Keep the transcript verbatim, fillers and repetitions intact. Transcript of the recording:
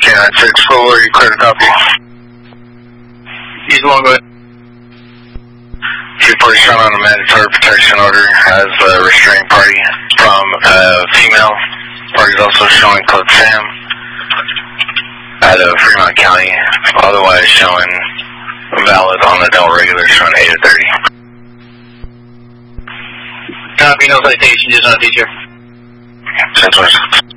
K nine six four, you clear to copy? Use one, go ahead. three forty shown on a mandatory protection order as a restraining party from a female. Party is also showing code Sam out of Fremont County, otherwise showing valid on the Del Regular showing eight to thirty. Copy, no citation, just on teacher. Ten twenty-six.